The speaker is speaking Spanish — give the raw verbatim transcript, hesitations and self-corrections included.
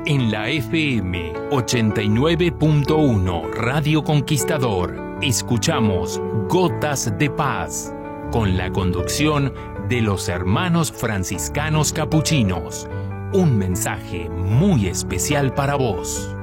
En la F M ochenta y nueve punto uno Radio Conquistador, escuchamos Gotas de Paz, con la conducción de los hermanos franciscanos capuchinos. Un mensaje muy especial para vos.